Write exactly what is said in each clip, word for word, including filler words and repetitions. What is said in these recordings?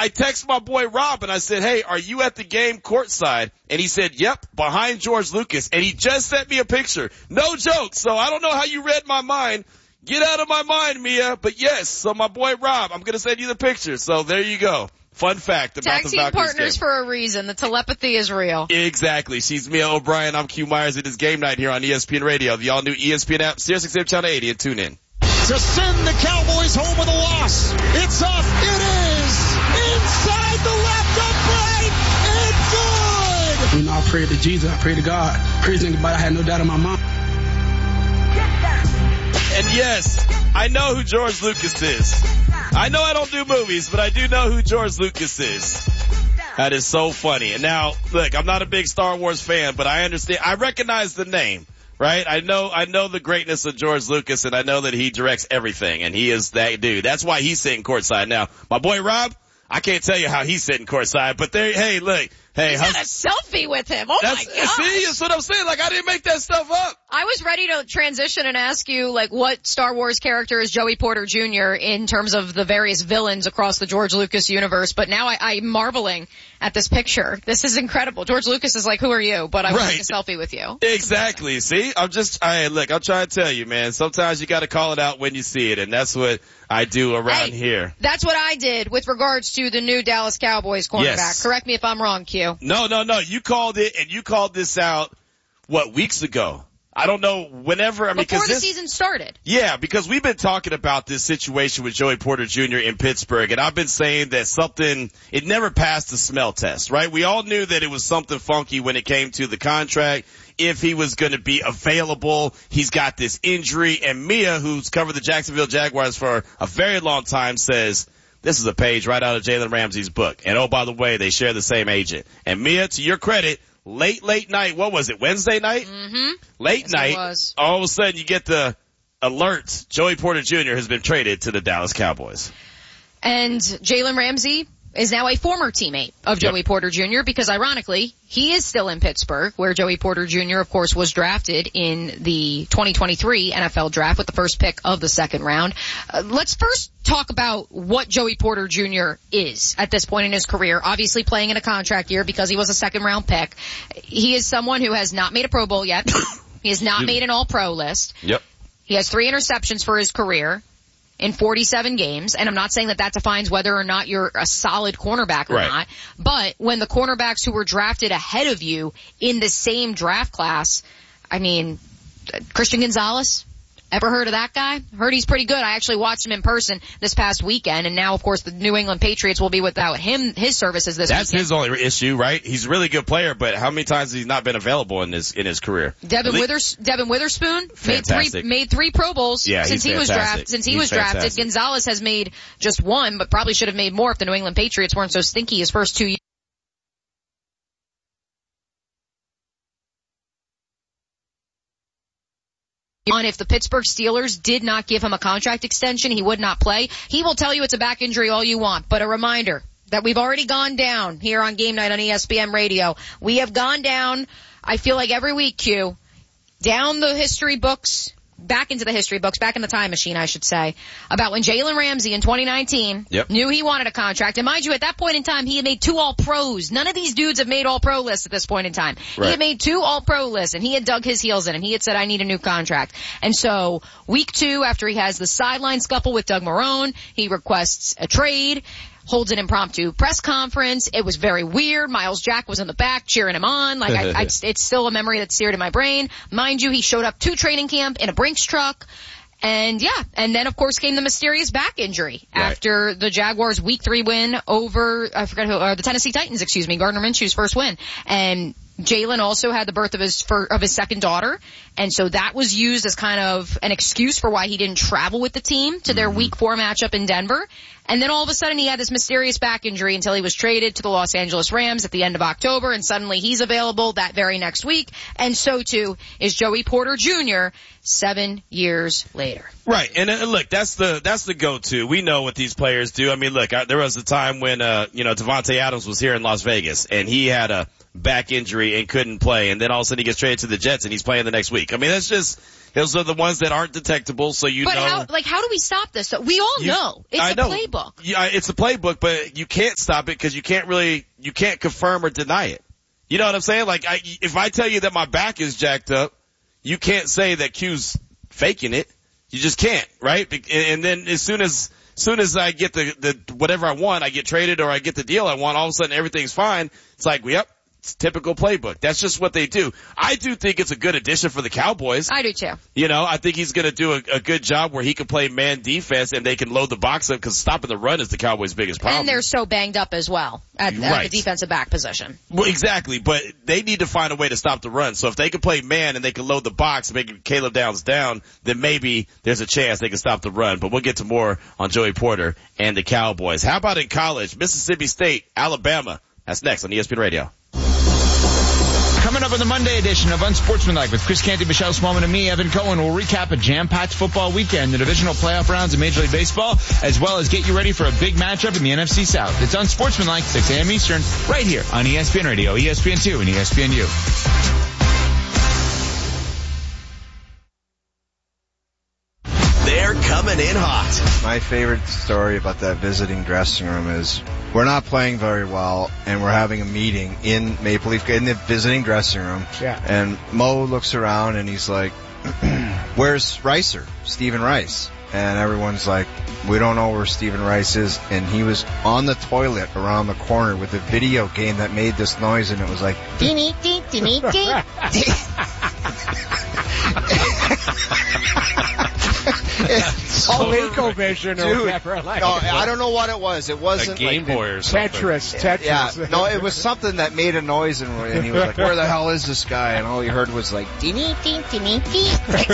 I text my boy Rob and I said, hey, are you at the game courtside? And he said, yep, behind George Lucas. And he just sent me a picture. No joke. So I don't know how you read my mind. Get out of my mind, Mia. But yes, so my boy Rob, I'm going to send you the picture. So there you go. Fun fact about Tag the team Valkyries partners game. for a reason. The telepathy is real. Exactly. She's Mia O'Brien. I'm Q Myers. It is game night here on E S P N Radio, the all-new E S P N app, Sirius X M Channel eighty, and tune in. To send the Cowboys home with a loss. It's up. It is. Inside the left upright. And good. You know, I prayed to Jesus. I prayed to God. Praise anybody. I had no doubt in my mind. And yes, I know who George Lucas is. I know I don't do movies, but I do know who George Lucas is. That is so funny. And now, look, I'm not a big Star Wars fan, but I understand. I recognize the name, right? I know, I know the greatness of George Lucas, and I know that he directs everything, and he is that dude. That's why he's sitting courtside. Now, my boy Rob, I can't tell you how he's sitting courtside, but there, hey, look. Hey, He's got a selfie with him. Oh that's, my God. See, that's what I'm saying. Like, I didn't make that stuff up. I was ready to transition and ask you, like, what Star Wars character is Joey Porter Junior in terms of the various villains across the George Lucas universe, but now I, I'm marveling at this picture. This is incredible. George Lucas is like, who are you? But I want Right. to take a selfie with you. Exactly. See, I'm just, I look, I'm trying to tell you, man, sometimes you got to call it out when you see it, and that's what I do around Hey, here. That's what I did with regards to the new Dallas Cowboys cornerback. Yes. Correct me if I'm wrong, Q. No, no, no. You called it, and you called this out, what, weeks ago? I don't know, whenever, I mean, Before cause the this, season started. Yeah, because we've been talking about this situation with Joey Porter Junior in Pittsburgh, and I've been saying that something, it never passed the smell test, right? We all knew that it was something funky when it came to the contract, if he was going to be available. He's got this injury, and Mia, who's covered the Jacksonville Jaguars for a very long time, says, this is a page right out of Jalen Ramsey's book. And oh, by the way, they share the same agent. And Mia, to your credit, late, late night, what was it, Wednesday night? Mm-hmm. Late Yes, night, it was. all of a sudden you get the alert, Joey Porter Junior has been traded to the Dallas Cowboys. And Jalen Ramsey is now a former teammate of Joey Yep. Porter Junior because ironically, he is still in Pittsburgh, where Joey Porter Junior, of course, was drafted in the twenty twenty-three N F L draft with the first pick of the second round. Uh, let's first talk about what Joey Porter Junior is at this point in his career. Obviously playing in a contract year because he was a second round pick. He is someone who has not made a Pro Bowl yet. He has not made an All-Pro list. Yep. He has three interceptions for his career in forty-seven games, and I'm not saying that that defines whether or not you're a solid cornerback or Right. not, but when the cornerbacks who were drafted ahead of you in the same draft class, I mean, Christian Gonzalez, ever heard of that guy? Heard he's pretty good. I actually watched him in person this past weekend, and now, of course, the New England Patriots will be without him, his services this That's weekend. his only issue, right? He's a really good player, but how many times has he not been available in his, in his career? Devin, Le- Withers, Devin Witherspoon made Fantastic. three made three Pro Bowls Yeah, since he's he was fantastic. drafted. Since he He's was drafted, fantastic. Gonzalez has made just one, but probably should have made more if the New England Patriots weren't so stinky his first two years. On if the Pittsburgh Steelers did not give him a contract extension, he would not play. He will tell you it's a back injury all you want, but a reminder that we've already gone down here on Game Night on E S P N Radio. We have gone down, I feel like every week, Q, down the history books, back into the history books, back in the time machine, I should say, about when Jalen Ramsey in twenty nineteen Yep. knew he wanted a contract. And mind you, at that point in time, he had made two All-Pros. None of these dudes have made All-Pro lists at this point in time. He Right. had made two All-Pro lists, and he had dug his heels in, and he had said, I need a new contract. And so, week two, after he has the sideline scuffle with Doug Marrone, he requests a trade, holds an impromptu press conference. It was very weird. Miles Jack was in the back cheering him on. Like, I, I, it's still a memory that's seared in my brain. Mind you, he showed up to training camp in a Brinks truck. And yeah, and then of course came the mysterious back injury Right. after the Jaguars' week three win over, I forgot who, uh, the Tennessee Titans, excuse me, Gardner Minshew's first win. And Jalen also had the birth of his fir- of his second daughter, and so that was used as kind of an excuse for why he didn't travel with the team to their week four matchup in Denver. And then all of a sudden he had this mysterious back injury until he was traded to the Los Angeles Rams at the end of October, and suddenly he's available that very next week, and so too is Joey Porter Junior seven years later. Right, and uh, look, that's the that's the go-to. We know what these players do. I mean, look, I, there was a time when uh, you know Devontae Adams was here in Las Vegas, and he had a back injury and couldn't play, and then all of a sudden he gets traded to the Jets and he's playing the next week. I mean, that's just Those are the ones that aren't detectable, so you but know. But how, like, how do we stop this? So we all you, know. It's I a know. playbook. Yeah, it's a playbook, but you can't stop it because you can't really, you can't confirm or deny it. You know what I'm saying? Like, I, if I tell you that my back is jacked up, you can't say that Q's faking it. You just can't, right? And then as soon as, as soon as I get the, the, whatever I want, I get traded or I get the deal I want, all of a sudden everything's fine. It's like, yep, it's typical playbook. That's just what they do. I do think it's a good addition for the Cowboys. I do too. You know, I think he's going to do a, a good job where he can play man defense and they can load the box up because stopping the run is the Cowboys' biggest problem. And they're so banged up as well at, right. at the defensive back position. Well, exactly, but they need to find a way to stop the run. So if they can play man and they can load the box and make Caleb Downs down, then maybe there's a chance they can stop the run. But we'll get to more on Joey Porter and the Cowboys. How about in college? Mississippi State, Alabama. That's next on E S P N Radio. Coming up on the Monday edition of Unsportsmanlike with Chris Canty, Michelle Smallman, and me, Evan Cohen, we'll recap a jam-packed football weekend, the divisional playoff rounds of Major League Baseball, as well as get you ready for a big matchup in the N F C South. It's Unsportsmanlike, six a.m. Eastern, right here on E S P N Radio, E S P N two, and E S P N U. They're coming in hot. My favorite story about that visiting dressing room is we're not playing very well, and we're having a meeting in Maple Leaf, in the visiting dressing room. Yeah. And Mo looks around, and he's like, where's Ricer, Stephen Rice? And everyone's like, we don't know where Stephen Rice is. And he was on the toilet around the corner with a video game that made this noise, and it was like, dee dee dee dee dee. ColecoVision or whatever. Like no, I don't know what it was. It wasn't a Game like Boy or something. Tetris, Tetris. Yeah, no, it was something that made a noise, and, and he was like, "Where the hell is this guy?" And all he heard was like, "Dee dee dee dee dee."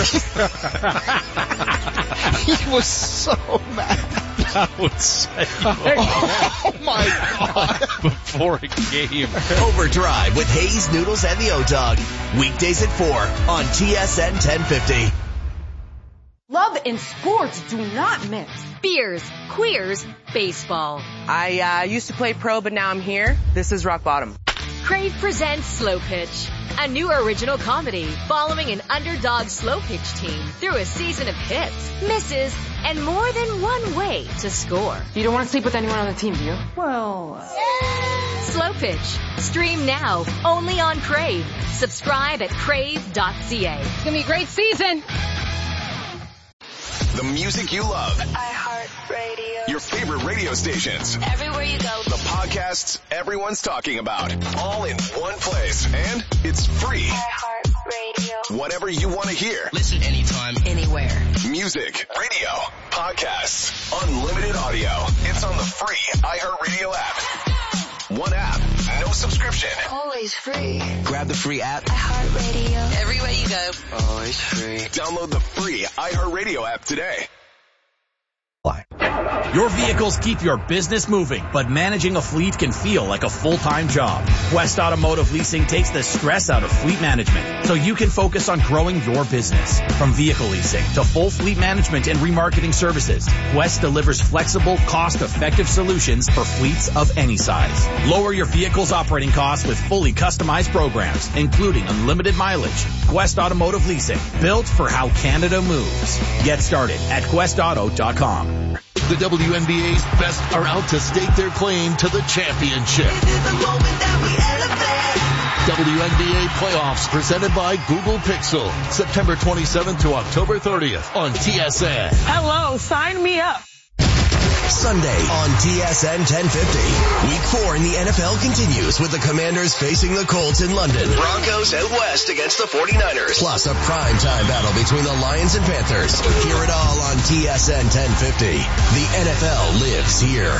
He was so mad. I would say. Oh my God! Before a game. Overdrive with Hayes, Noodles, and the O-Dog. Weekdays at four on T S N ten fifty. Love and sports do not mix. Beers, queers, baseball. I uh, used to play pro, but now I'm here. This is rock bottom. Crave presents Slow Pitch, a new original comedy following an underdog slow pitch team through a season of hits, misses, and more than one way to score. You don't want to sleep with anyone on the team, do you? Well, Slow Pitch. Stream now, only on Crave. Subscribe at crave dot c a. It's going to be a great season. The music you love. iHeartRadio. Your favorite radio stations. Everywhere you go. The podcasts everyone's talking about. All in one place. And it's free. iHeartRadio. Whatever you want to hear. Listen anytime, anywhere. Music, radio, podcasts, unlimited audio. It's on the free iHeartRadio app. One app, no subscription. Always free. Grab the free app. iHeartRadio. Everywhere you go. Always free. Download the free iHeartRadio app today. Your vehicles keep your business moving, but managing a fleet can feel like a full-time job. Quest Automotive Leasing takes the stress out of fleet management so you can focus on growing your business. From vehicle leasing to full fleet management and remarketing services, Quest delivers flexible, cost-effective solutions for fleets of any size. Lower your vehicle's operating costs with fully customized programs, including unlimited mileage. Quest Automotive Leasing, built for how Canada moves. Get started at quest auto dot com. The W N B A's best are out to stake their claim to the championship. W N B A Playoffs presented by Google Pixel. September twenty-seventh to October thirtieth on T S N. Hello, sign me up. Sunday on T S N ten fifty. Week four in the N F L continues with the Commanders facing the Colts in London. Broncos out west against the forty-niners. Plus a primetime battle between the Lions and Panthers. Hear it all on T S N ten fifty. The N F L lives here.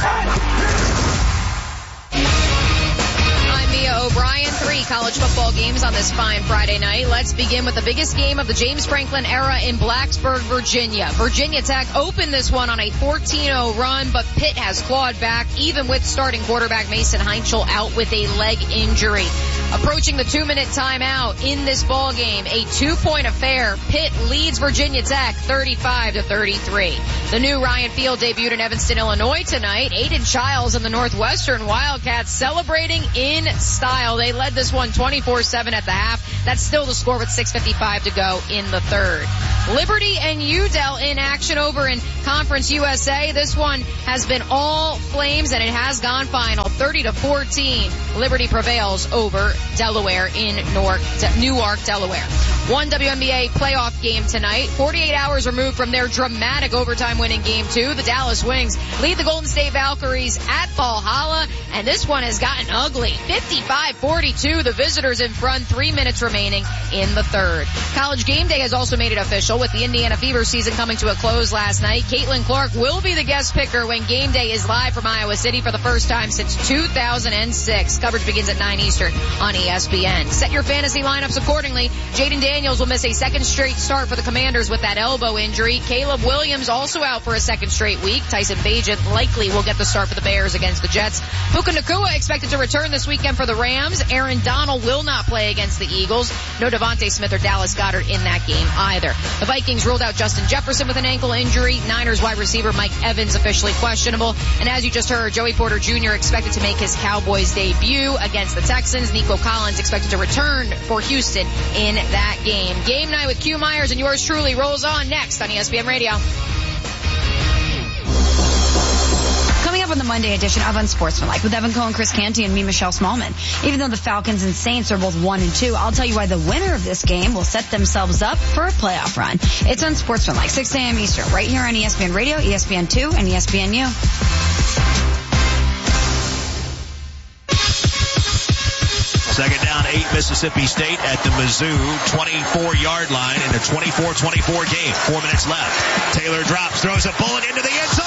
I'm Mia O'Brien. Three college football games on this fine Friday night. Let's begin with the biggest game of the James Franklin era in Blacksburg, Virginia. Virginia Tech opened this one on a fourteen oh run, but Pitt has clawed back, even with starting quarterback Mason Heinchel out with a leg injury. Approaching the two-minute timeout in this ball game, a two-point affair. Pitt leads Virginia Tech thirty-five to thirty-three. The new Ryan Field debuted in Evanston, Illinois tonight. Aiden Childs and the Northwestern Wildcats celebrating in style. They led this one twenty-four seven at the half. That's still the score with six fifty-five to go in the third. Liberty and U D L in action over in Conference U S A. This one has been all flames and it has gone final. thirty to fourteen. Liberty prevails over Delaware in Newark, Newark, Delaware. One W N B A playoff game tonight. forty-eight hours removed from their dramatic overtime win in game two. The Dallas Wings lead the Golden State Valkyries at Valhalla, and this one has gotten ugly. fifty-five forty-two. The visitors in front. Three minutes remaining in the third. College Game Day has also made it official with the Indiana Fever season coming to a close last night. Caitlin Clark will be the guest picker when Game Day is live from Iowa City for the first time since two thousand six. Coverage begins at nine Eastern on E S P N. Set your fantasy lineups accordingly. Jaden Daniels will miss a second straight start for the Commanders with that elbow injury. Caleb Williams also out for a second straight week. Tyson Bagent likely will get the start for the Bears against the Jets. Puka Nacua expected to return this weekend for the Rams. Aaron Donald will not play against the Eagles. No Devontae Smith or Dallas Goedert in that game either. The Vikings ruled out Justin Jefferson with an ankle injury. Niners wide receiver Mike Evans officially questionable. And as you just heard, Joey Porter Junior expected to make his Cowboys debut against the Texans. Nico Collins expected to return for Houston in that game. Game night with Q Myers and yours truly rolls on next on E S P N Radio. Coming up on the Monday edition of Unsportsmanlike with Evan Cohen, Chris Canty, and me, Michelle Smallman. Even though the Falcons and Saints are both one and two, I'll tell you why the winner of this game will set themselves up for a playoff run. It's Unsportsmanlike, six a.m. Eastern, right here on E S P N Radio, E S P N two, and E S P N U. Second down, eight, Mississippi State at the Mizzou twenty-four yard line in a twenty-four twenty-four game. Four minutes left. Taylor drops, throws a bullet into the end zone.